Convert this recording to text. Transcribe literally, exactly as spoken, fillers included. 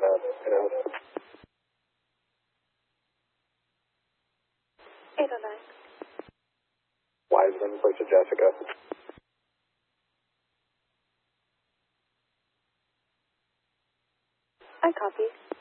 uh, you know. eight oh nine. Wiseman, place to Jessica. I copy.